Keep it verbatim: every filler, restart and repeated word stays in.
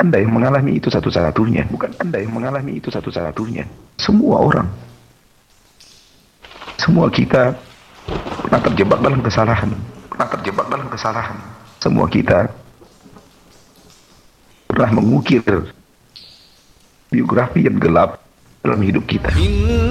Anda yang mengalami itu satu-satunya. Bukan Anda yang mengalami itu satu-satunya. Semua orang. Semua kita pernah terjebak dalam kesalahan. Pernah terjebak dalam kesalahan. Semua kita pernah mengukir biografi yang gelap dalam hidup kita.